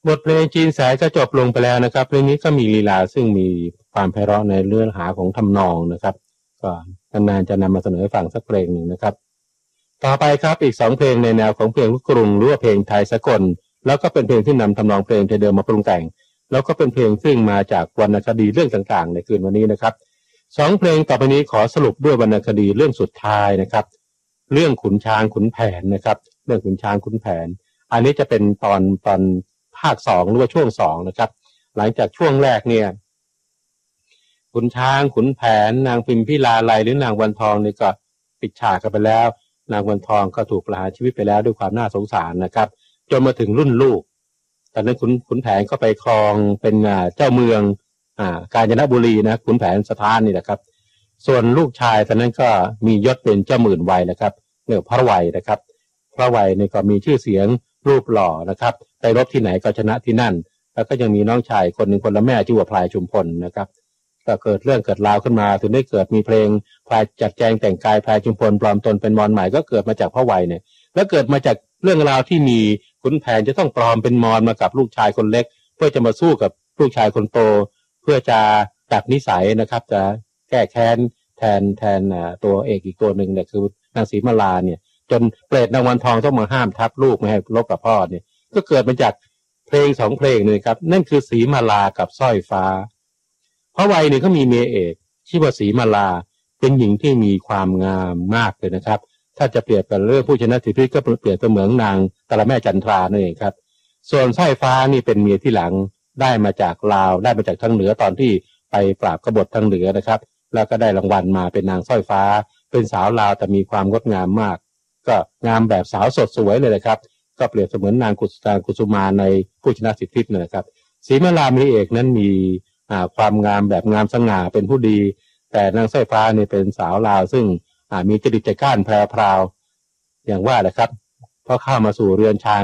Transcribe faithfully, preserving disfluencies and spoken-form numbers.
บทเพลงจีนแสก็จบลงไปแล้วนะครับเพลงนี้ก็มีลีลาซึ่งมีความไพเราะในเรื่องหาของทำนองนะครับก็นานๆจะนำมาเสนอให้ฟังสักเพลงหนึ่งนะครับต่อไปครับอีกสองเพลงในแนวของเพลงลูกกรุงหรือว่าเพลงไทยสากลแล้วก็เป็นเพลงที่นำทำนองเพลงไทยเดิมมาปรุงแต่งแล้วก็เป็นเพลงซึ่งมาจากวรรณคดีเรื่องต่างๆในคืนวันนี้นะครับสองเพลงต่อไปนี้ขอสรุปด้วยวรรณคดีเรื่องสุดท้ายนะครับเรื่องขุนช้างขุนแผนนะครับเรื่องขุนช้างขุนแผนอันนี้จะเป็นตอนตอนภาคสองหรือว่าช่วงสองนะครับหลังจากช่วงแรกเนี่ยขุนช้างขุนแผนนางพิมพิลาไลหรือนางวันทองนี่ก็ปิดฉากกันไปแล้วนางวันทองก็ถูกประหารชีวิตไปแล้วด้วยความน่าสงสารนะครับจนมาถึงรุ่นลูกตอนนั้นขุนขุนแผนก็ไปครองเป็นเจ้าเมืองอ่ากาญจนบุรีนะขุนแผนสถานนี่แหละครับส่วนลูกชายตอนนั้นก็มียศเป็นเจ้าหมื่นวัยนะครับเรียกพระวัยนะครับพระวัยนี่ก็มีชื่อเสียงรูปหล่อนะครับไปรบที่ไหนก็ชนะที่นั่นแล้วก็ยังมีน้องชายคนหนึ่งคนละแม่ชื่อว่าพลายชุมพลนะครับก็เกิดเรื่องเกิดราวขึ้นมาถึงได้เกิดมีเพลงพลายจัดแจงแต่งกายพลายชุมพลปลอมตนเป็นมอญใหม่ก็เกิดมาจากพระวัยเนี่ยแล้วเกิดมาจากเรื่องราวที่มีขุนแผนจะต้องปลอมเป็นมอญมากับลูกชายคนเล็กเพื่อจะมาสู้กับลูกชายคนโตเพื่อจะดัดนิสัยนะครับจะแก้แค้นแทนแทนตัวเอกอีกตัวหนึ่งเนี่ยคือนางศรีมาลาเนี่ยจนเปรตนางวันทองต้องมาห้ามทับลูกไม่ให้ลบกับพ่อเนี่ยก็เกิดมาจากเพลงสองเพลงเลยครับนั่นคือศรีมาลากับสร้อยฟ้าพระวัยเนี่ยเขามีเมียเอกชื่อว่าศรีมาลาเป็นหญิงที่มีความงามมากเลยนะครับถ้าจะเปรียบกับเรื่องผู้ชนะสิทธิก็เปรียบเสมือนนางตะละแม่จันทรานั่นเองครับส่วนสร้อยฟ้านี่เป็นเมียที่หลังได้มาจากลาวได้มาจากทางเหนือตอนที่ไปปราบกบฏทางเหนือนะครับแล้วก็ได้รางวัลมาเป็นนางสร้อยฟ้าเป็นสาวลาวแต่มีความงดงามมากก็งามแบบสาวสดสวยเลยนะครับก็เปรียบเสมือนนางกุศลกุสุมาในผู้ชนะสิทธิเลยครับศรีมาลามีเอกนั้นมีความงามแบบงามสง่าเป็นผู้ดีแต่นางสร้อยฟ้านี่เป็นสาวลาวซึ่งมีจริตใจกล้านแพรวพราวอย่างว่าแหละครับพอเข้ามาสู่เรือนชาน